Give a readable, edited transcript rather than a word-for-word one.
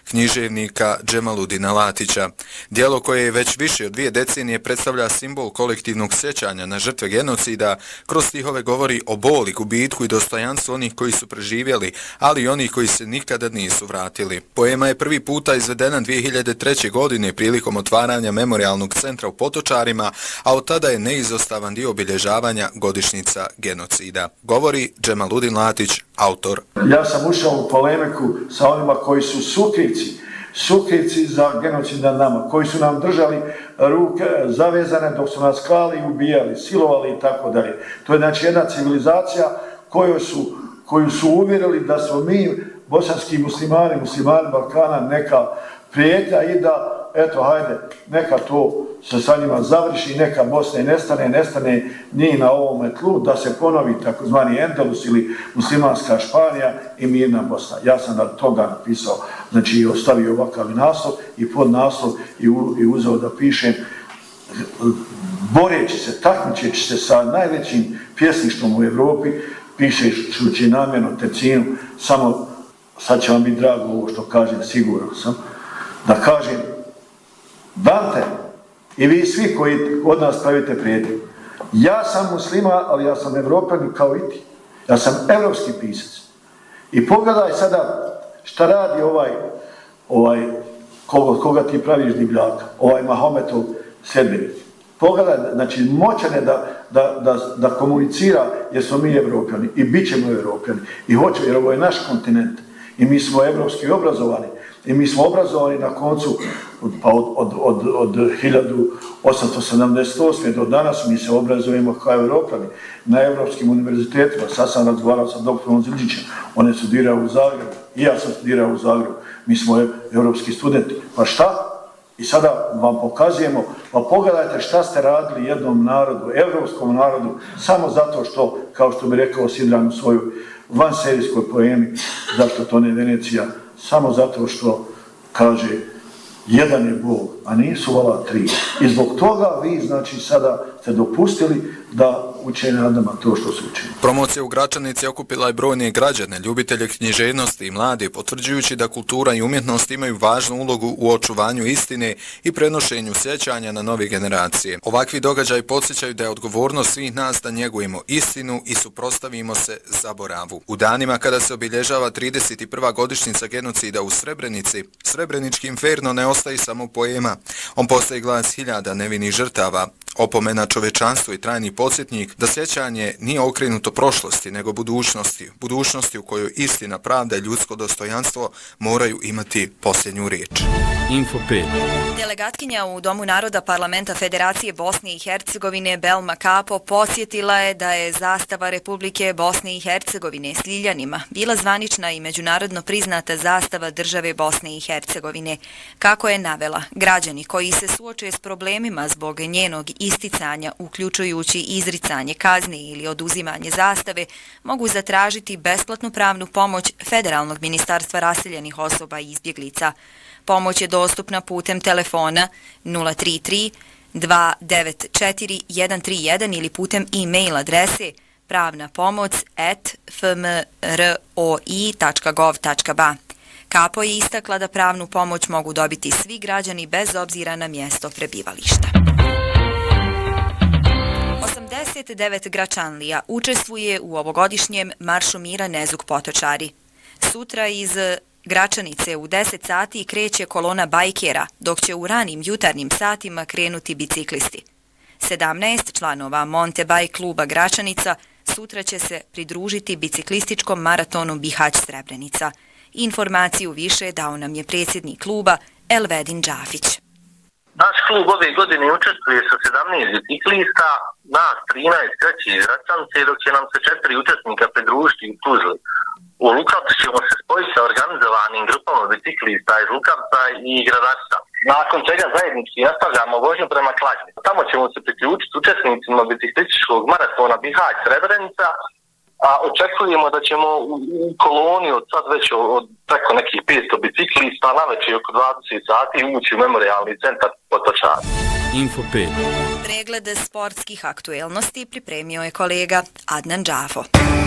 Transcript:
književnika Džemaludina Latića. Djelo koje već više od 2 decenije predstavlja simbol kolektivnog sjećanja na žrtve genocida, kroz stihove govori o boli, gubitku i dostojanstvu onih koji su preživjeli, ali i onih koji se nikada nisu vratili. Poema je prvi puta izvedena 2003. godine prilikom otvaranja memorijalnog centra u Potočarima, a od tada je neizostavan dio obilježavanja godišnjica genocida. Govori Džemaludin Latić, autor. Ja sam ušao u polemiku sa onima koji su sukrivci za genocid nad nama, koji su nam držali ruke zavezane dok su nas klali, ubijali, silovali i tako dalje. To je znači jedna civilizacija koju su uvjerili da smo mi, bosanski muslimani Balkana, neka prijetnja i da, eto, hajde, neka to se sa njima završi, neka Bosna i nestane ni na ovome tlu, da se ponovi takozvani Endelus ili muslimanska Španija i mirna Bosna. Ja sam da toga napisao, znači ostavio ovakav naslov i podnaslov i uzeo da pišem, boreći se, takmičeći se sa najvećim pjesništvom u Evropi, pišeći namjerno tercinu, samo sad će vam biti drago ovo što kažem, siguran sam, da kažem, Dante i vi svi koji od nas pravite prijetnje. Ja sam muslima, ali ja sam Evropan kao i ti. Ja sam evropski pisac. I pogledaj sada šta radi koga ti praviš divljaka, ovaj Mahometov sljedbenik. Pogledaj, znači moćan je da komunicira jer smo mi Evropljani i bit ćemo Evropljani. I hoćemo, jer ovo je naš kontinent. I mi smo evropski obrazovani. I mi smo obrazovani na koncu od 1878. do danas mi se obrazujemo kao Evropljani na evropskim univerzitetima. Sad sam razgovarao sa doktorom Ziljićem, on je studirao u Zagrebu, i ja sam studirao u Zagrebu. Mi smo evropski studenti. Pa šta? I sada vam pokazujemo, pa pogledajte šta ste radili jednom narodu, evropskom narodu, samo zato što, kao što bi rekao Sidran u svojoj vanserijskoj poemi, zašto to ne Venecija, samo zato što kaže jedan je Bog, a nisu vala 3. I zbog toga vi, znači, sada ste dopustili da uče nadama to što su učili. Promocija u Gračanici okupila je brojne građane, ljubitelje književnosti i mlade, potvrđujući da kultura i umjetnost imaju važnu ulogu u očuvanju istine i prenošenju sjećanja na nove generacije. Ovakvi događaji podsjećaju da je odgovornost svih nas da njegujemo istinu i suprotstavimo se zaboravu. U danima kada se obilježava 31. godišnjica genocida u Srebrenici, Srebrenički inferno ne ostaje samo poema. On postaje glas hiljada nevinih žrtava, opomena čovečanstvu i trajni podsjetnik da sjećanje nije okrenuto prošlosti, nego budućnosti u kojoj istina, pravda i ljudsko dostojanstvo moraju imati posljednju riječ. Info 5. Delegatkinja u Domu naroda Parlamenta Federacije Bosne i Hercegovine Belma Kapo podsjetila je da je zastava Republike Bosne i Hercegovine s ljiljanima bila zvanična i međunarodno priznata zastava države Bosne i Hercegovine. Kako je navela, građani koji se suoče s problemima zbog njenog isticanja, uključujući izricanje kazni ili oduzimanje zastave, mogu zatražiti besplatnu pravnu pomoć Federalnog ministarstva raseljenih osoba i izbjeglica. Pomoć je dostupna putem telefona 033 294 131 ili putem e-mail adrese pravnapomoc@fmroi.gov.ba. Kapo je istakla da pravnu pomoć mogu dobiti svi građani bez obzira na mjesto prebivališta. 89 Gračanlija učestvuje u ovogodišnjem Maršu mira Nezuk Potočari. Sutra iz Gračanice u 10 sati kreće kolona bajkera, dok će u ranim jutarnjim satima krenuti biciklisti. 17 članova Monte Bike kluba Gračanica sutra će se pridružiti biciklističkom maratonu Bihać Srebrenica. Informaciju više dao nam je predsjednik kluba Elvedin Džafić. Naš klub ove godine učestvuje sa 17 biciklista, nas 13 kreće iz Gračanice, dok će nam se 4 učesnika pridružiti u Tuzli. U Lukavcu ćemo se spojiti sa organizovanim grupama biciklista iz Lukavca i Gradačca. Nakon čega zajednički nastavljamo vožnju prema Kladnju. Tamo ćemo se priključiti učesnicima biciklističkog maratona Bihać Srebrenica, a očekujemo da ćemo u koloni od sad već od preko nekih 500 biciklista navečer oko 20 sati ući u memorijalni centar Potočari. Info 5. Pregled sportskih aktuelnosti pripremio je kolega Adnan Džafo.